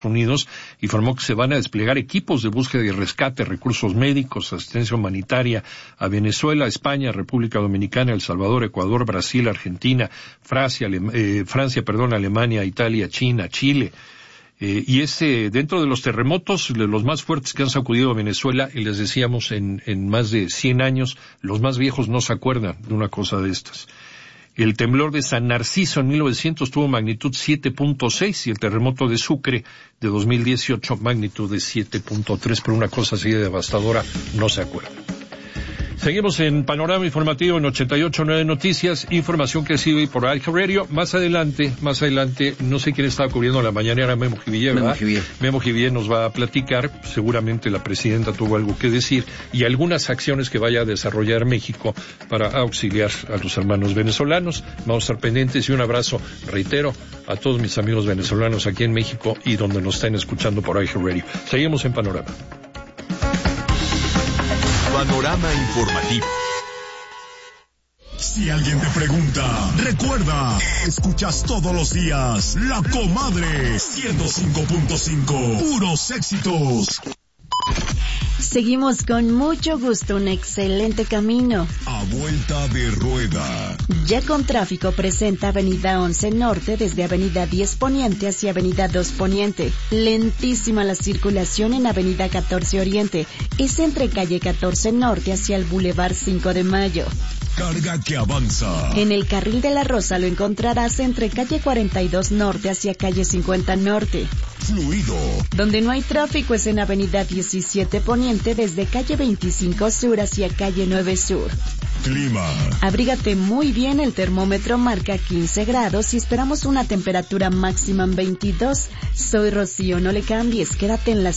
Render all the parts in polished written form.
Unidos informó que se van a desplegar equipos de búsqueda y rescate, recursos médicos, asistencia humanitaria a Venezuela, España, República Dominicana, El Salvador, Ecuador, Brasil, Argentina, Francia, Alemania, Italia, China, Chile. Y dentro de los terremotos, de los más fuertes que han sacudido a Venezuela, y les decíamos en más de 100 años, los más viejos no se acuerdan de una cosa de estas. El temblor de San Narciso en 1900 tuvo magnitud 7.6 y el terremoto de Sucre de 2018 magnitud de 7.3, pero una cosa así de devastadora no se acuerda. Seguimos en Panorama Informativo en 88.9 Noticias, información que sigue por iHeartRadio. Más adelante, no sé quién estaba cubriendo la mañanera, Memo Jivillé, ¿verdad? Memo Jivillé nos va a platicar, seguramente la presidenta tuvo algo que decir, y algunas acciones que vaya a desarrollar México para auxiliar a los hermanos venezolanos. Vamos a estar pendientes y un abrazo, reitero, a todos mis amigos venezolanos aquí en México y donde nos estén escuchando por iHeartRadio. Seguimos en Panorama. Panorama Informativo. Si alguien te pregunta, recuerda, escuchas todos los días La Comadre 105.5, puros éxitos. Seguimos con mucho gusto, un excelente camino. A vuelta de rueda. Ya con tráfico presenta Avenida 11 Norte desde Avenida 10 Poniente hacia Avenida 2 Poniente. Lentísima la circulación en Avenida 14 Oriente. Es entre calle 14 Norte hacia el Boulevard 5 de Mayo. Carga que avanza. En el carril de la Rosa lo encontrarás entre calle 42 Norte hacia calle 50 Norte. Fluido. Donde no hay tráfico es en Avenida 17 Poniente desde calle 25 Sur hacia calle 9 Sur. Clima. Abrígate muy bien, el termómetro marca 15 grados y esperamos una temperatura máxima en 22. Soy Rocío, no le cambies, quédate en la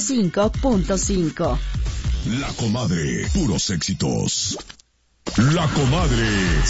105.5. La Comadre, puros éxitos. La Comadre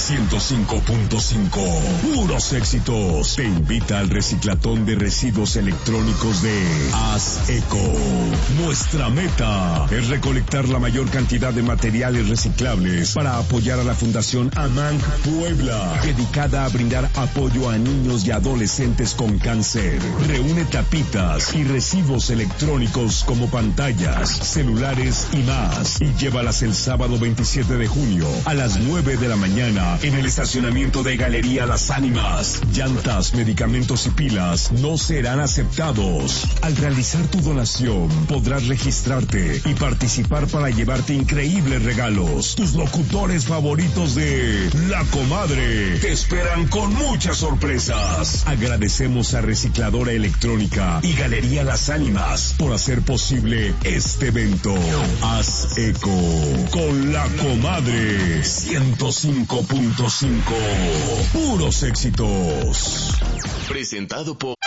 105.5, puros éxitos. Te invita al reciclatón de residuos electrónicos de Haz Eco. Nuestra meta es recolectar la mayor cantidad de materiales reciclables para apoyar a la Fundación AMANC Puebla, dedicada a brindar apoyo a niños y adolescentes con cáncer. Reúne tapitas y residuos electrónicos como pantallas, celulares y más, y llévalas el sábado 27 de junio a las 9 de la mañana en el estacionamiento de Galería Las Ánimas. Llantas, medicamentos y pilas no serán aceptados. Al realizar tu donación podrás registrarte y participar para llevarte increíbles regalos. Tus locutores favoritos de La Comadre te esperan con muchas sorpresas. Agradecemos a Recicladora Electrónica y Galería Las Ánimas por hacer posible este evento. Haz eco con La Comadre 105.5, puros éxitos. Presentado por